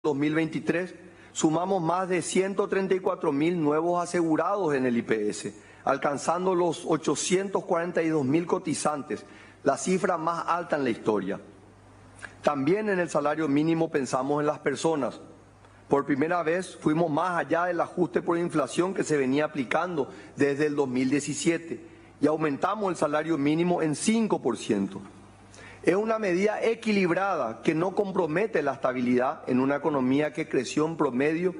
2023, sumamos más de 134.000 nuevos asegurados en el IPS, alcanzando los 842.000 cotizantes, la cifra más alta en la historia. También en el salario mínimo pensamos en las personas. Por primera vez fuimos más allá del ajuste por inflación que se venía aplicando desde el 2017 y aumentamos el salario mínimo en 5%. Es una medida equilibrada que no compromete la estabilidad en una economía que creció en promedio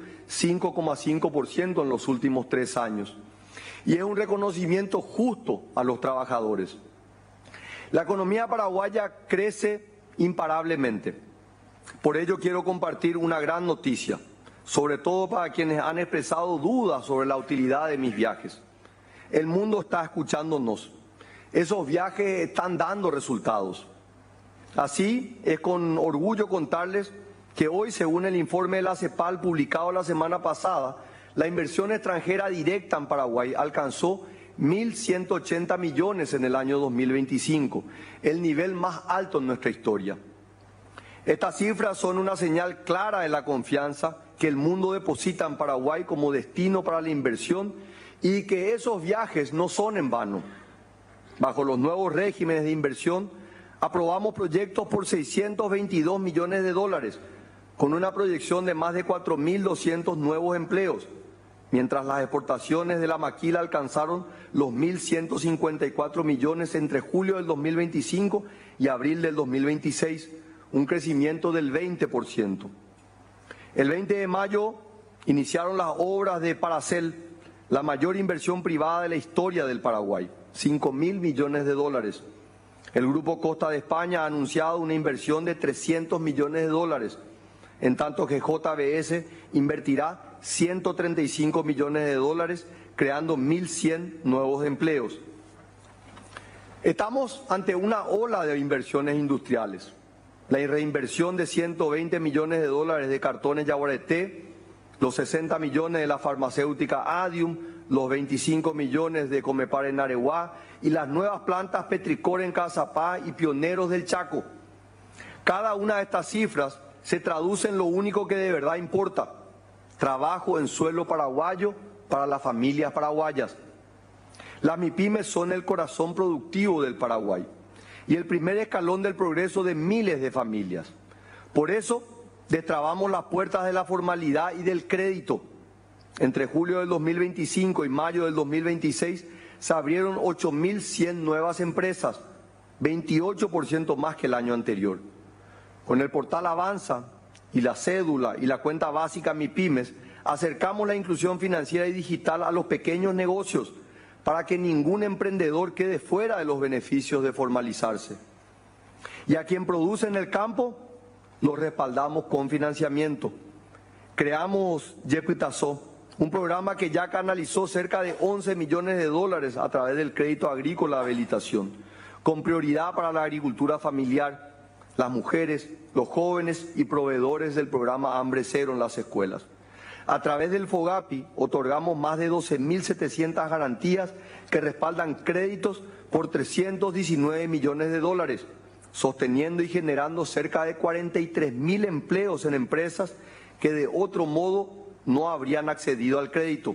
5,5% en los últimos 3 años. Y es un reconocimiento justo a los trabajadores. La economía paraguaya crece imparablemente. Por ello quiero compartir una gran noticia, sobre todo para quienes han expresado dudas sobre la utilidad de mis viajes. El mundo está escuchándonos. Esos viajes están dando resultados. Así es con orgullo contarles que hoy, según el informe de la CEPAL publicado la semana pasada, la inversión extranjera directa en Paraguay alcanzó 1.180 millones en el año 2025, el nivel más alto en nuestra historia. Estas cifras son una señal clara de la confianza que el mundo deposita en Paraguay como destino para la inversión y que esos viajes no son en vano. Bajo los nuevos regímenes de inversión, aprobamos proyectos por 622 millones de dólares, con una proyección de más de 4.200 nuevos empleos, mientras las exportaciones de la maquila alcanzaron los 1.154 millones entre julio del 2025 y abril del 2026, un crecimiento del 20%. El 20 de mayo iniciaron las obras de Paracel, la mayor inversión privada de la historia del Paraguay, 5.000 millones de dólares. El Grupo Costa de España ha anunciado una inversión de 300 millones de dólares, en tanto que JBS invertirá 135 millones de dólares, creando 1.100 nuevos empleos. Estamos ante una ola de inversiones industriales. La reinversión de 120 millones de dólares de Cartones Yaguareté, los 60 millones de la farmacéutica Adium, los 25 millones de Comepar en Areguá y las nuevas plantas Petricor en Cazapá y Pioneros del Chaco. Cada una de estas cifras se traduce en lo único que de verdad importa: trabajo en suelo paraguayo para las familias paraguayas. Las MIPYMES son el corazón productivo del Paraguay y el primer escalón del progreso de miles de familias. Por eso, destrabamos las puertas de la formalidad y del crédito. Entre julio del 2025 y mayo del 2026 se abrieron 8.100 nuevas empresas, 28% más que el año anterior. Con el portal Avanza y la cédula y la cuenta básica MIPYMES, acercamos la inclusión financiera y digital a los pequeños negocios para que ningún emprendedor quede fuera de los beneficios de formalizarse. Y a quien produce en el campo, los respaldamos con financiamiento. Creamos Yecuitazó, un programa que ya canalizó cerca de 11 millones de dólares a través del crédito agrícola de habilitación, con prioridad para la agricultura familiar, las mujeres, los jóvenes y proveedores del programa Hambre Cero en las escuelas. A través del FOGAPI otorgamos más de 12.700 garantías que respaldan créditos por 319 millones de dólares, sosteniendo y generando cerca de 43.000 empleos en empresas que de otro modo no habrían accedido al crédito.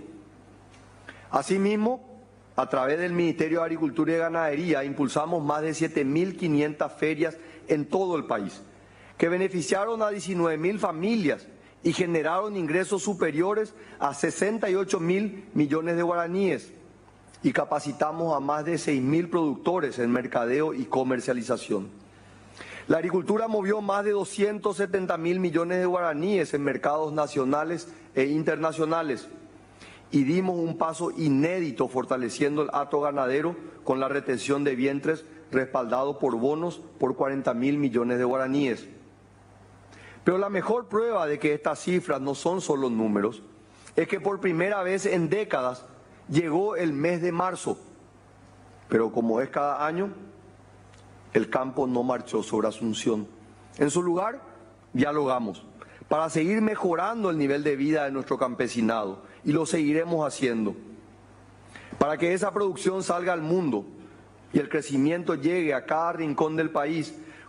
Asimismo, a través del Ministerio de Agricultura y Ganadería impulsamos más de 7.500 ferias en todo el país, que beneficiaron a 19.000 familias y generaron ingresos superiores a 68.000 millones de guaraníes, y capacitamos a más de 6.000 productores en mercadeo y comercialización. La agricultura movió más de 270.000 millones de guaraníes en mercados nacionales e internacionales y dimos un paso inédito fortaleciendo el hato ganadero con la retención de vientres respaldado por bonos por 40.000 millones de guaraníes. Pero la mejor prueba de que estas cifras no son solo números es que por primera vez en décadas llegó el mes de marzo, pero como es cada año, el campo no marchó sobre Asunción. En su lugar, dialogamos para seguir mejorando el nivel de vida de nuestro campesinado, y lo seguiremos haciendo. Para que esa producción salga al mundo y el crecimiento llegue a cada rincón del país,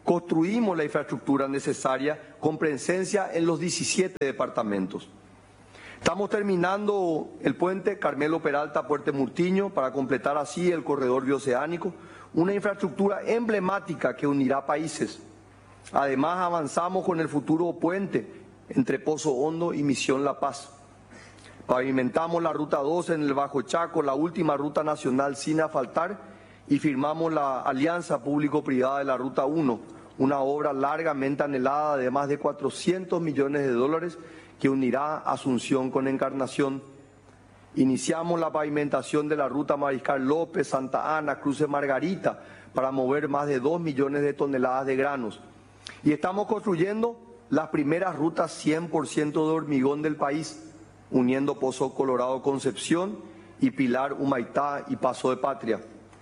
construimos la infraestructura necesaria con presencia en los 17 departamentos. Estamos terminando el puente Carmelo Peralta-Puente Murtiño para completar así el corredor bioceánico, una infraestructura emblemática que unirá países. Además, avanzamos con el futuro puente entre Pozo Hondo y Misión La Paz. Pavimentamos la Ruta 2 en el Bajo Chaco, la última ruta nacional sin asfaltar, y firmamos la alianza público-privada de la Ruta 1, una obra largamente anhelada de más de 400 millones de dólares que unirá Asunción con Encarnación. Iniciamos la pavimentación de la Ruta Mariscal López, Santa Ana, Cruce Margarita, para mover más de 2 millones de toneladas de granos. Y estamos construyendo las primeras rutas 100% de hormigón del país, uniendo Pozo Colorado Concepción y Pilar Humaitá y Paso de Patria.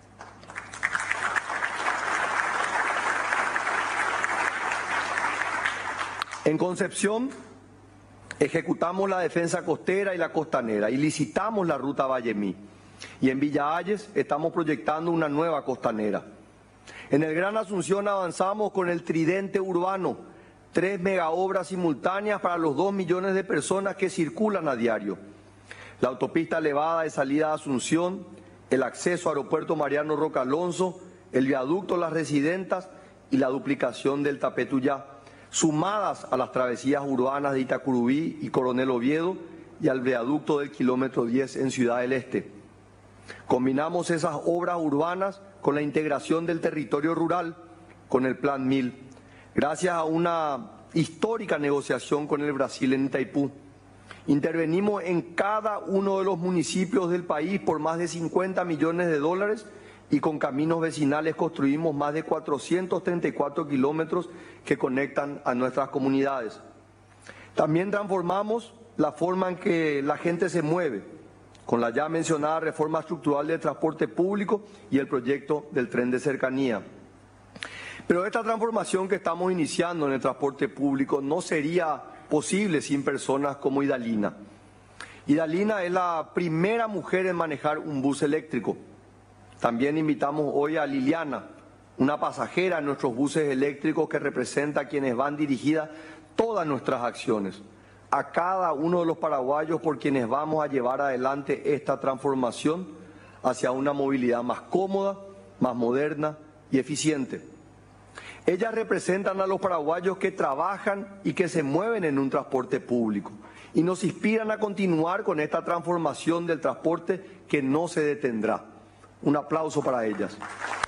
En Concepción ejecutamos la defensa costera y la costanera y licitamos la ruta Vallemí. Y en Villa Hayes estamos proyectando una nueva costanera. En el Gran Asunción avanzamos con el tridente urbano, 3 megaobras simultáneas para los 2 millones de personas que circulan a diario. La autopista elevada de salida a Asunción, el acceso al aeropuerto Mariano Roca Alonso, el viaducto Las Residentas y la duplicación del Tapetuyá, sumadas a las travesías urbanas de Itacurubí y Coronel Oviedo y al viaducto del kilómetro 10 en Ciudad del Este. Combinamos esas obras urbanas con la integración del territorio rural, con el Plan 1000, gracias a una histórica negociación con el Brasil en Itaipú. Intervenimos en cada uno de los municipios del país por más de 50 millones de dólares y con caminos vecinales construimos más de 434 kilómetros que conectan a nuestras comunidades. También transformamos la forma en que la gente se mueve, con la ya mencionada reforma estructural del transporte público y el proyecto del tren de cercanía. Pero esta transformación que estamos iniciando en el transporte público no sería posible sin personas como Idalina. Idalina es la primera mujer en manejar un bus eléctrico. También invitamos hoy a Liliana, una pasajera en nuestros buses eléctricos que representa a quienes van dirigidas todas nuestras acciones, a cada uno de los paraguayos por quienes vamos a llevar adelante esta transformación hacia una movilidad más cómoda, más moderna y eficiente. Ellas representan a los paraguayos que trabajan y que se mueven en un transporte público y nos inspiran a continuar con esta transformación del transporte que no se detendrá. Un aplauso para ellas.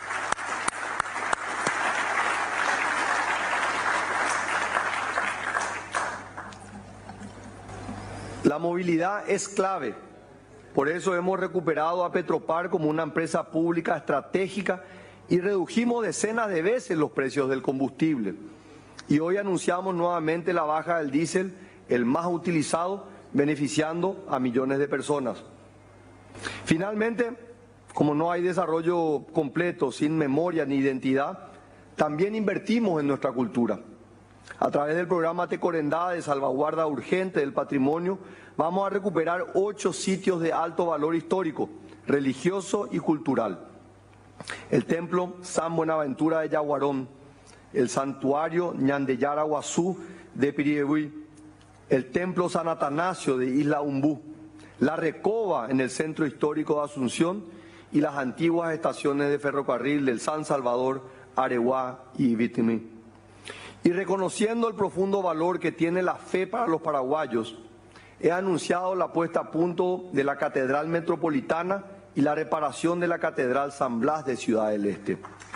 La movilidad es clave. Por eso hemos recuperado a Petropar como una empresa pública estratégica y redujimos decenas de veces los precios del combustible. Y hoy anunciamos nuevamente la baja del diésel, el más utilizado, beneficiando a millones de personas. Finalmente, como no hay desarrollo completo sin memoria ni identidad, también invertimos en nuestra cultura. A través del programa Tecorendá de salvaguarda urgente del patrimonio, vamos a recuperar 8 sitios de alto valor histórico, religioso y cultural. El templo San Buenaventura de Yaguarón, el santuario Ñandeyara Guazú de Pirihuí, el templo San Atanasio de Isla Umbú, la Recoba en el centro histórico de Asunción y las antiguas estaciones de ferrocarril del San Salvador, Areguá y Vitimí. Y reconociendo el profundo valor que tiene la fe para los paraguayos, he anunciado la puesta a punto de la Catedral Metropolitana y la reparación de la Catedral San Blas de Ciudad del Este.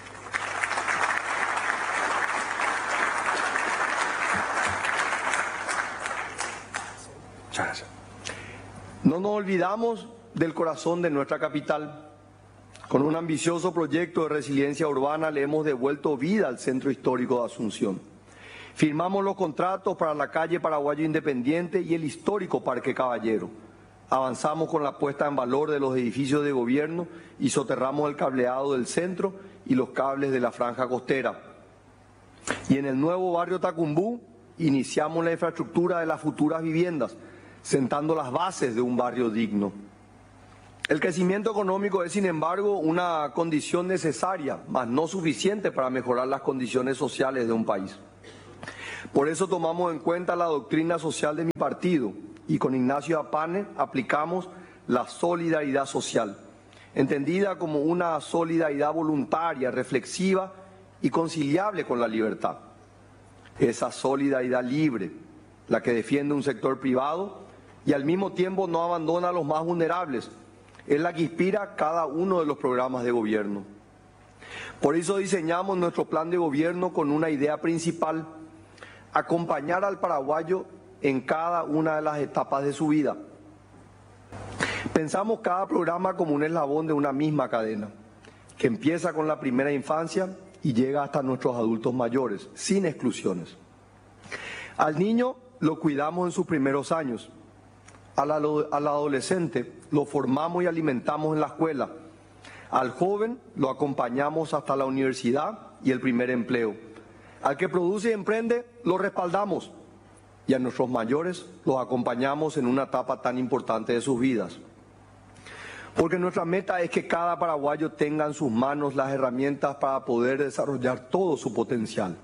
Muchas gracias. No nos olvidamos del corazón de nuestra capital. Con un ambicioso proyecto de resiliencia urbana le hemos devuelto vida al centro histórico de Asunción. Firmamos los contratos para la calle Paraguayo Independiente y el histórico Parque Caballero. Avanzamos con la puesta en valor de los edificios de gobierno y soterramos el cableado del centro y los cables de la franja costera. Y en el nuevo barrio Tacumbú iniciamos la infraestructura de las futuras viviendas, sentando las bases de un barrio digno. El crecimiento económico es, sin embargo, una condición necesaria, mas no suficiente para mejorar las condiciones sociales de un país. Por eso tomamos en cuenta la doctrina social de mi partido y con Ignacio Apane aplicamos la solidaridad social, entendida como una solidaridad voluntaria, reflexiva y conciliable con la libertad. Esa solidaridad libre, la que defiende un sector privado y al mismo tiempo no abandona a los más vulnerables, es la que inspira cada uno de los programas de gobierno. Por eso diseñamos nuestro plan de gobierno con una idea principal: acompañar al paraguayo en cada una de las etapas de su vida. Pensamos cada programa como un eslabón de una misma cadena, que empieza con la primera infancia y llega hasta nuestros adultos mayores, sin exclusiones. Al niño lo cuidamos en sus primeros años. Al adolescente lo formamos y alimentamos en la escuela. Al joven lo acompañamos hasta la universidad y el primer empleo. Al que produce y emprende lo respaldamos. Y a nuestros mayores los acompañamos en una etapa tan importante de sus vidas. Porque nuestra meta es que cada paraguayo tenga en sus manos las herramientas para poder desarrollar todo su potencial.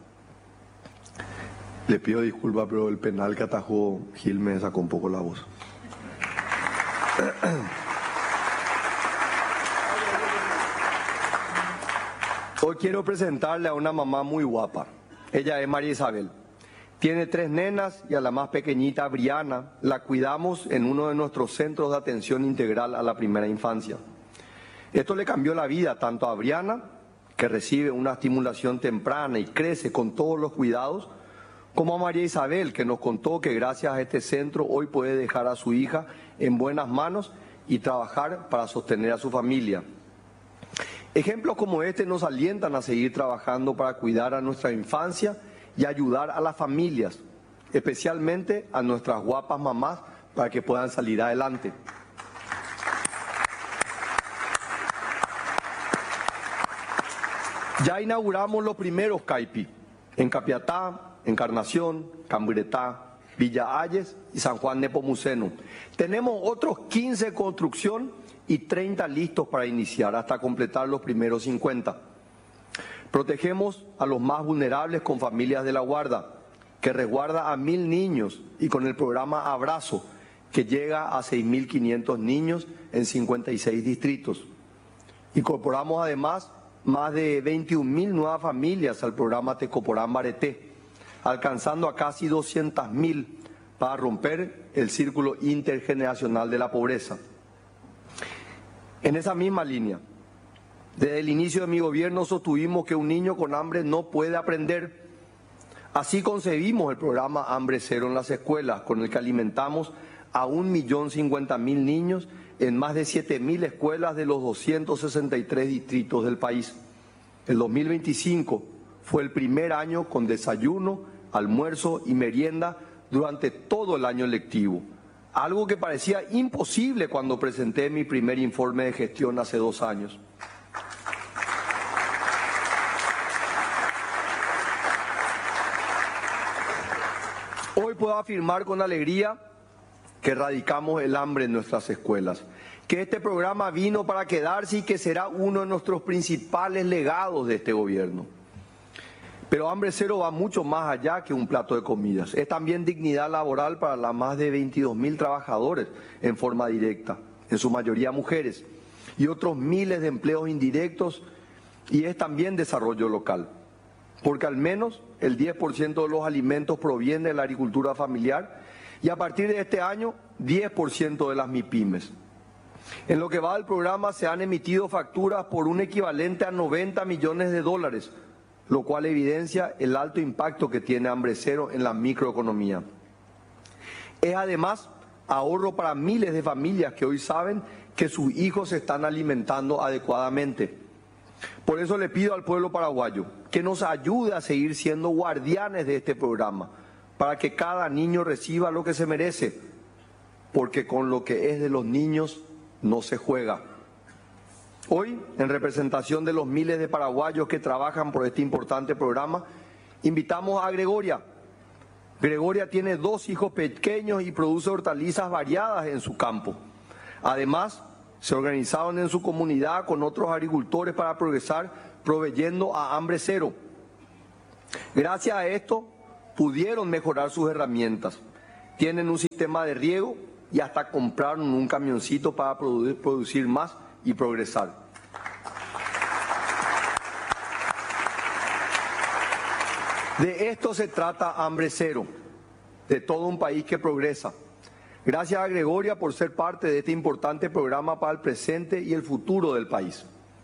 Le pido disculpas, pero el penal que atajó Gil me sacó un poco la voz. Hoy quiero presentarle a una mamá muy guapa. Ella es María Isabel. Tiene 3 nenas y a la más pequeñita, Briana, la cuidamos en uno de nuestros centros de atención integral a la primera infancia. Esto le cambió la vida tanto a Briana, que recibe una estimulación temprana y crece con todos los cuidados, como a María Isabel, que nos contó que gracias a este centro hoy puede dejar a su hija en buenas manos y trabajar para sostener a su familia. Ejemplos como este nos alientan a seguir trabajando para cuidar a nuestra infancia y ayudar a las familias, especialmente a nuestras guapas mamás, para que puedan salir adelante. Ya inauguramos los primeros CAIPI en Capiatá, Encarnación, Camburetá, Villa Ayes y San Juan Nepomuceno. Tenemos otros 15 en construcción y 30 listos para iniciar hasta completar los primeros 50. Protegemos a los más vulnerables con Familias de la Guarda, que resguarda a 1.000 niños, y con el programa Abrazo, que llega a 6.500 niños en 56 distritos. Incorporamos además más de 21.000 nuevas familias al programa Tecoporán Bareté, alcanzando a casi 200.000 para romper el círculo intergeneracional de la pobreza. En esa misma línea, desde el inicio de mi gobierno sostuvimos que un niño con hambre no puede aprender. Así concebimos el programa Hambre Cero en las escuelas, con el que alimentamos a 1.050.000 niños en más de 7.000 escuelas de los 263 distritos del país. El 2025 fue el primer año con desayuno, almuerzo y merienda durante todo el año lectivo, algo que parecía imposible cuando presenté mi primer informe de gestión hace 2 años. Hoy puedo afirmar con alegría que erradicamos el hambre en nuestras escuelas, que este programa vino para quedarse y que será uno de nuestros principales legados de este gobierno. Pero Hambre Cero va mucho más allá que un plato de comidas. Es también dignidad laboral para las más de 22.000 trabajadores en forma directa, en su mayoría mujeres, y otros miles de empleos indirectos, y es también desarrollo local, porque al menos el 10% de los alimentos proviene de la agricultura familiar y a partir de este año 10% de las MIPYMES. En lo que va del programa se han emitido facturas por un equivalente a $90 millones, lo cual evidencia el alto impacto que tiene Hambre Cero en la microeconomía. Es además ahorro para miles de familias que hoy saben que sus hijos se están alimentando adecuadamente. Por eso le pido al pueblo paraguayo que nos ayude a seguir siendo guardianes de este programa, para que cada niño reciba lo que se merece, porque con lo que es de los niños no se juega. Hoy, en representación de los miles de paraguayos que trabajan por este importante programa, invitamos a Gregoria. Gregoria tiene 2 hijos pequeños y produce hortalizas variadas en su campo. Además, Se organizaron en su comunidad con otros agricultores para progresar, proveyendo a hambre cero. Gracias a esto, pudieron mejorar sus herramientas. Tienen un sistema de riego y hasta compraron un camioncito para producir más y progresar. De esto se trata Hambre Cero, de todo un país que progresa. Gracias a Gregoria por ser parte de este importante programa para el presente y el futuro del país.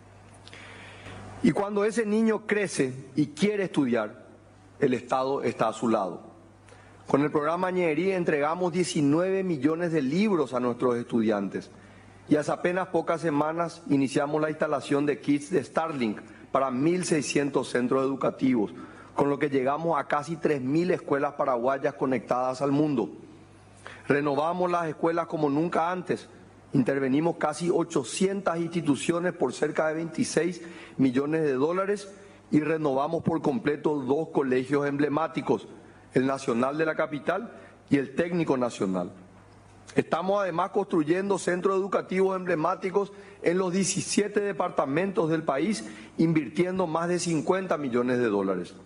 Y cuando ese niño crece y quiere estudiar, el Estado está a su lado. Con el programa Ñeerí entregamos 19 millones de libros a nuestros estudiantes. Y hace apenas pocas semanas iniciamos la instalación de kits de Starlink para 1.600 centros educativos, con lo que llegamos a casi 3.000 escuelas paraguayas conectadas al mundo. Renovamos las escuelas como nunca antes. Intervenimos casi 800 instituciones por cerca de 26 millones de dólares y renovamos por completo 2 colegios emblemáticos, el Nacional de la Capital y el Técnico Nacional. Estamos además construyendo centros educativos emblemáticos en los 17 departamentos del país, invirtiendo más de 50 millones de dólares.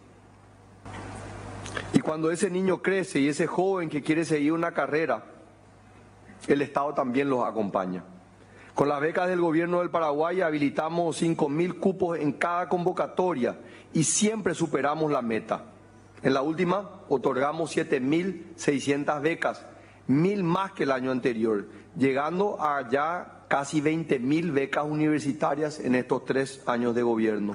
Y cuando ese niño crece y ese joven que quiere seguir una carrera, el Estado también los acompaña. Con las becas del gobierno del Paraguay habilitamos 5.000 cupos en cada convocatoria y siempre superamos la meta. En la última otorgamos 7.600 becas, 1.000 más que el año anterior, llegando a ya casi 20.000 becas universitarias en estos 3 años de gobierno.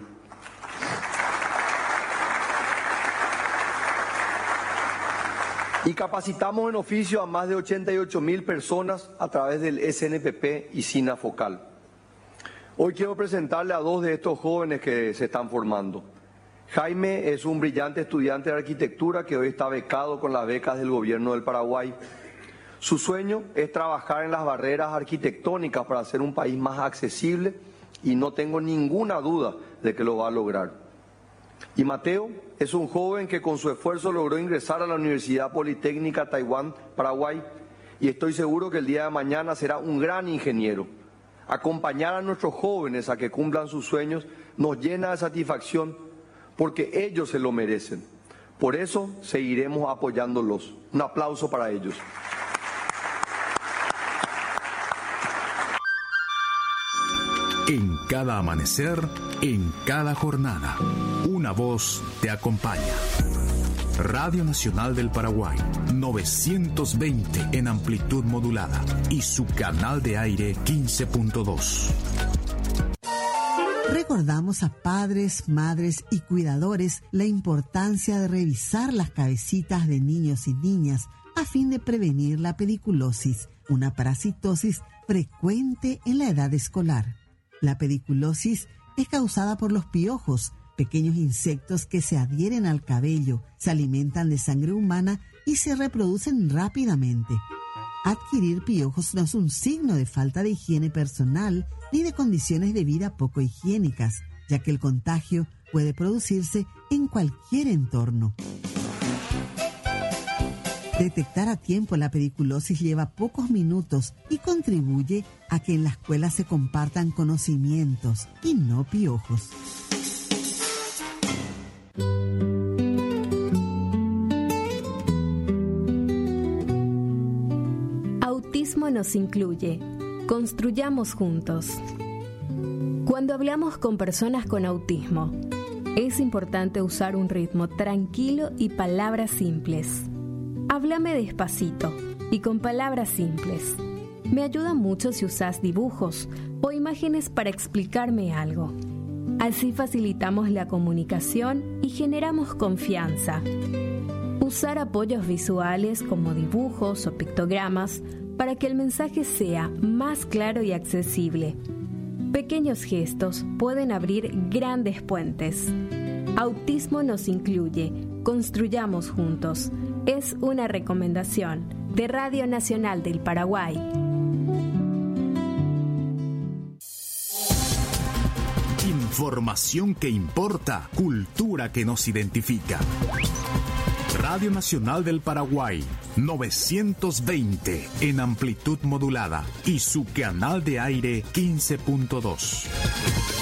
Y capacitamos en oficio a más de 88.000 personas a través del SNPP y SINAFOCAL. Hoy quiero presentarle a 2 de estos jóvenes que se están formando. Jaime es un brillante estudiante de arquitectura que hoy está becado con las becas del gobierno del Paraguay. Su sueño es trabajar en las barreras arquitectónicas para hacer un país más accesible y no tengo ninguna duda de que lo va a lograr. Y Mateo es un joven que con su esfuerzo logró ingresar a la Universidad Politécnica Taiwán, Paraguay, y estoy seguro que el día de mañana será un gran ingeniero. Acompañar a nuestros jóvenes a que cumplan sus sueños nos llena de satisfacción porque ellos se lo merecen. Por eso seguiremos apoyándolos. Un aplauso para ellos. En cada amanecer, en cada jornada, una voz te acompaña. Radio Nacional del Paraguay, 920 en amplitud modulada y su canal de aire 15.2. Recordamos a padres, madres y cuidadores la importancia de revisar las cabecitas de niños y niñas a fin de prevenir la pediculosis, una parasitosis frecuente en la edad escolar. La pediculosis es causada por los piojos, pequeños insectos que se adhieren al cabello, se alimentan de sangre humana y se reproducen rápidamente. Adquirir piojos no es un signo de falta de higiene personal ni de condiciones de vida poco higiénicas, ya que el contagio puede producirse en cualquier entorno. Detectar a tiempo la pediculosis lleva pocos minutos y contribuye a que en la escuela se compartan conocimientos y no piojos. Autismo nos incluye. Construyamos juntos. Cuando hablamos con personas con autismo, es importante usar un ritmo tranquilo y palabras simples. Háblame despacito y con palabras simples. Me ayuda mucho si usas dibujos o imágenes para explicarme algo. Así facilitamos la comunicación y generamos confianza. Usar apoyos visuales como dibujos o pictogramas para que el mensaje sea más claro y accesible. Pequeños gestos pueden abrir grandes puentes. Autismo nos incluye. Construyamos juntos. Es una recomendación de Radio Nacional del Paraguay. Información que importa, cultura que nos identifica. Radio Nacional del Paraguay, 920 en amplitud modulada y su canal de aire 15.2.